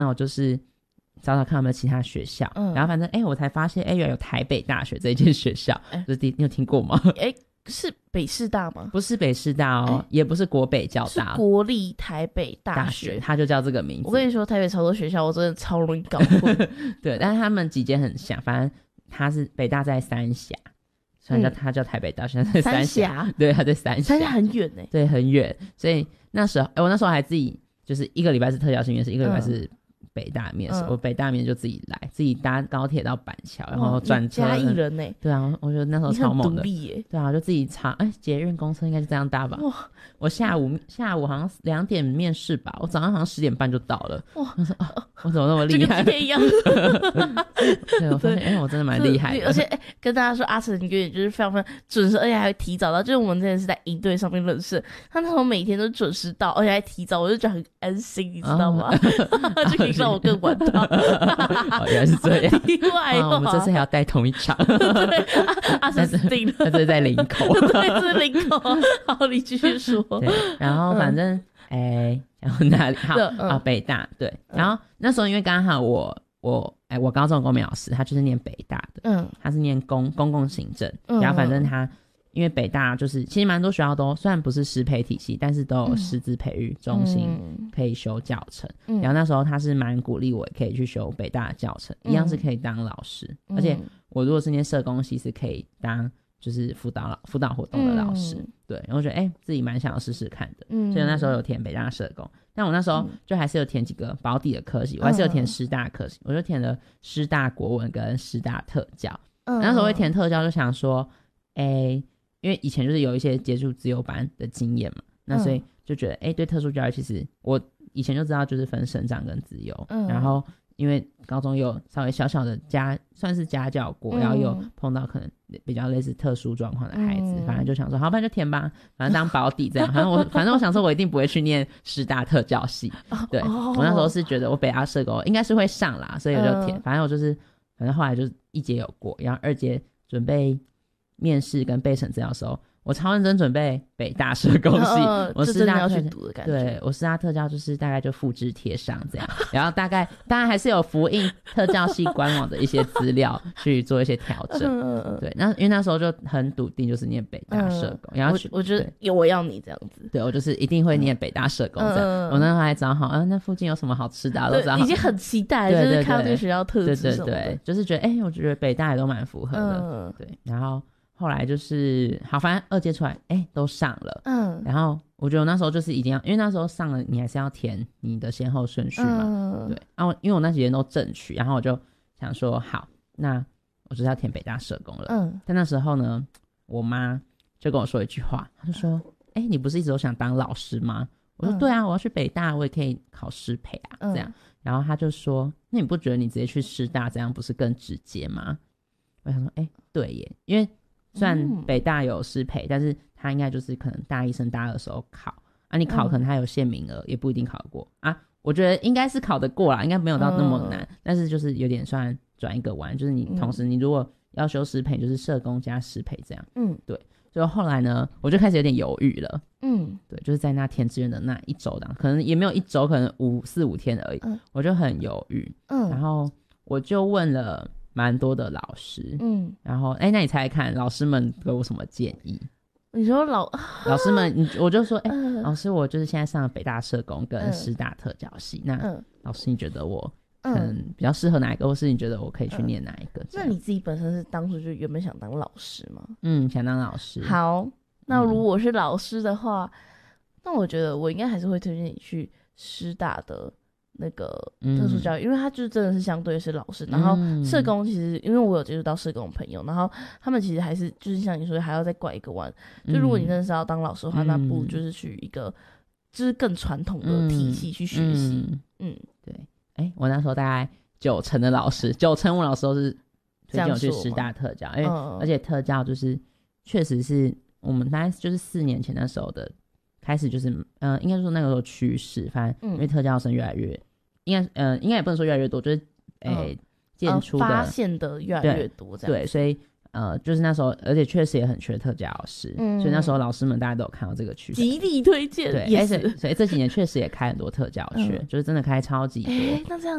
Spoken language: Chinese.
那我就是找找看有没有其他学校，然后反正我才发现原来有台北大学这一间学校，你有听过吗？ 是北师大吗？ 不是北师大哦，也不是国北教大， 是国立台北大学， 它就叫这个名字。 我跟你说，台北超多学校，我真的超容易搞混。 对，但是他们几间很像，反正它是北大在三峡，虽然它叫台北大学，在三峡，对，它在三峡， 很远欸， 对，很远。所以那时候，我那时候还自己就是一个礼拜是特教性面试，一个礼拜是北大面试，我北大面就自己来，自己搭高铁到板桥，然后转车。 嘉义人欸。 对啊，我觉得那时候超猛的。 你很独立耶。 对啊，就自己查，捷运公车应该是这样搭吧。我下午好像2点面试吧，我早上好像10点半就到了。哇，我说我怎么那么厉害？ 这个一样。 对，我发现我真的蛮厉害的。 而且跟大家说，阿成你也就是非常非常准时，而且还会提早到。就是我们之前是在营队上面认识，他那时候每天都准时到，而且还提早，我就觉得很安心，你知道吗？就可以让我更晚到。 原来是这样。 意外我们这次还要带同一场。 对，阿成死定了。 他这是在林口。 对，这是林口。好，你继续说。 对，然后反正然后哪里好北大。对，然后那时候因为刚好我高中公民老师他就是念北大的，他是念公共行政，然后反正他因为北大就是其实蛮多学校都虽然不是师培体系，但是都有师资培育中心可以修教程，然后那时候他是蛮鼓励我可以去修北大的教程，一样是可以当老师，而且我如果是念社工系是可以当就是辅导活动的老师，对，然后我觉得自己蛮想要试试看的，所以那时候有填北大社工，但我那时候就还是有填几个保底的科系，我还是有填师大科系，我就填了师大国文跟师大特教，那时候会填特教就想说因为以前就是有一些接触自由班的经验嘛，那所以就觉得对特殊教育其实我以前就知道就是分生长跟自由，然后因为高中有稍微小小的算是家教过，然后有碰到可能比较类似特殊状况的孩子，反正就想说好，不然就填吧，反正当保底这样。反正我想说我一定不会去念师大特教系，对，我那时候是觉得我北大社工应该是会上啦，所以我就填，反正后来就是1节有过，然后2节准备面试跟备审资料的时候，我超认真准备北大社工系，我师大要去读的感觉。 对，我师大特教就是大概就复制贴上这样，然后当然还是有符印特教系官网的一些资料去做一些调整。对，那因为那时候就很笃定就是念北大社工，然后我觉得我要你这样子， 对，我就是一定会念北大社工这样。我那时候还找好那附近有什么好吃的都找好， 已经很期待，就是看到这个学校特质什么的， 对，就是觉得我觉得北大也都蛮符合的，对，然后后来就是好，反正2届出来都上了，然后我觉得我那时候就是一定要，因为那时候上了你还是要填你的先后顺序嘛，对，然后因为我那几天都正取，然后我就想说好，那我就是要填北大社工了，但那时候呢我妈就跟我说一句话，她就说你不是一直都想当老师吗？我说对啊，我要去北大我也可以考师培啊，这样，然后她就说那你不觉得你直接去师大这样不是更直接吗？我想说对耶，因为虽然北大有师培，但是他应该就是可能大1升大2的时候考啊，你考可能他有限名额，也不一定考得过啊。我觉得应该是考得过啦，应该没有到那么难，但是就是有点算转一个弯，就是你同时你如果要修师培，就是社工加师培这样，对。所以后来呢，我就开始有点犹豫了，对，就是在那填志愿的那1周当，可能也没有1周，可能4、5天而已，我就很犹豫，然后我就问了蛮多的老师，然后那你猜猜看老师们给我什么建议？ 你说老师们我就说老师我就是现在上了北大社工跟师大特教系，那老师你觉得我可能比较适合哪一个，或是你觉得我可以去念哪一个？ 那你自己本身是当初就原本想当老师吗？ 想当老师。 好，那如果我是老师的话，那我觉得我应该还是会推荐你去师大的那个特殊教育，因为他就真的是相对是老师，然后社工其实因为我有接触到社工朋友，然后他们其实还是就是像你说的还要再拐一个弯，就如果你真的是要当老师的话，那不如就是去一个就是更传统的体系去学习。 对，我那时候大概90%的老师，95%我老师都是推荐我去师大特教，而且特教就是确实是我们大概就是4年前那时候的开始，就是应该说那个时候趋势，反正因为特教生越来越应该也不能说越来越多，就是建出的发现的越来越多这样， 对，所以就是那时候，而且确实也很缺特教老师，所以那时候老师们大家都有看到这个趋势， 极力推荐。 对，所以这几年确实也开很多特教学，就是真的开超级多。 那这样